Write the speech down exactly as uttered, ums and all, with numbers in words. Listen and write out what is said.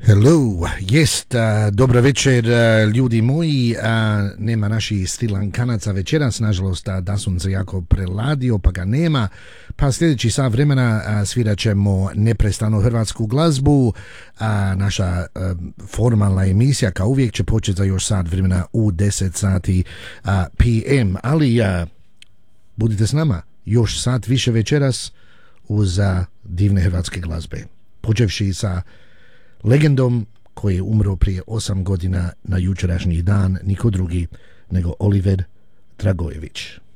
Hello, jest, uh, dobro večer uh, ljudi moji, uh, nema naši Srilankanaca večeras, nažalost uh, da sam se jako preladio pa ga nema, pa sljedeći sat vremena uh, svirat ćemo neprestano hrvatsku glazbu, uh, naša uh, formalna emisija kao uvijek će početi za još sat vremena u deset sati uh, P M, ali uh, budite s nama još sat više večeras uz uh, divne hrvatske glazbe, počevši sa legendom koji je umro prije osam godina na jučerašnji dan, niko drugi nego Oliver Dragojević.